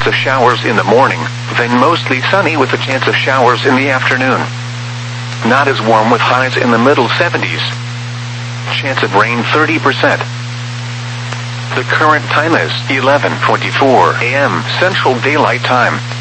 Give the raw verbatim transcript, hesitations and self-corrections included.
of showers in the morning, then mostly sunny with a chance of showers in the afternoon. Not as warm with highs in the middle seventies. Chance of rain thirty percent. The current time is eleven twenty-four a m Central Daylight Time.